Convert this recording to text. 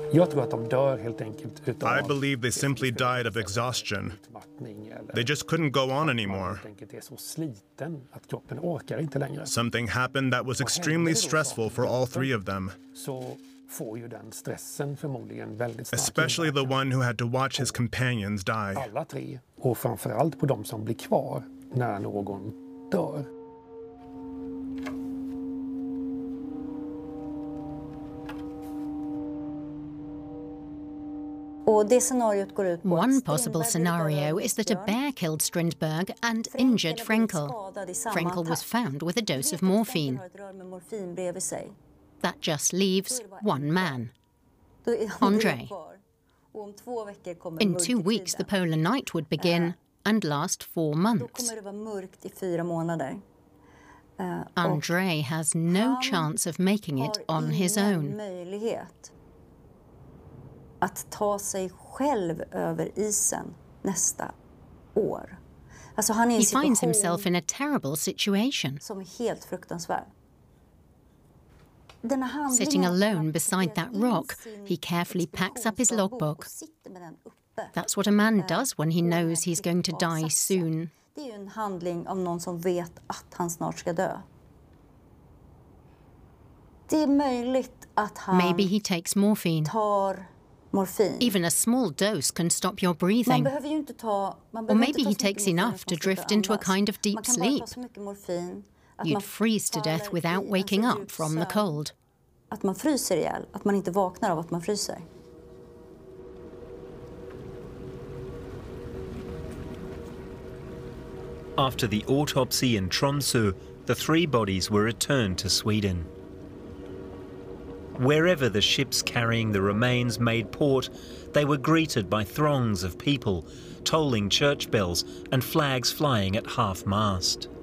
Jag tror att de dör helt enkelt utav... I believe they simply died of exhaustion. They just couldn't go on anymore. är så sliten att kroppen orkar inte längre. Something happened that was extremely stressful for all three of them. Så får ju den stressen förmodligen väldigt starkt. Especially the one who had to watch his companions die. Alla tre, och framförallt på de som blir kvar när någon dör. One possible scenario is that a bear killed Strindberg and injured Frenkel. Frenkel was found with a dose of morphine. That just leaves one man, André. In 2 weeks, the polar night would begin and last 4 months. André has no chance of making it on his own. Att ta sig själv över isen nästa år. Alltså han är i en situation he finds himself in a terrible situation. Som är helt fruktansvärd. Sitting alone beside that rock, he carefully packs up his logbook. That's what a man does when he knows he's going to die soon. Det är ju en handling av någon som vet att han snart ska dö. Det är möjligt att han maybe he takes morphine. Tar morfin. Even a small dose can stop your breathing. Or maybe he takes enough to drift into a kind of deep sleep. You'd freeze to death without waking up from the cold. Att man fryser ihjäl, att man inte vaknar av att man fryser. After the autopsy in Tromsø, the 3 bodies were returned to Sweden. Wherever the ships carrying the remains made port, they were greeted by throngs of people, tolling church bells and flags flying at half-mast.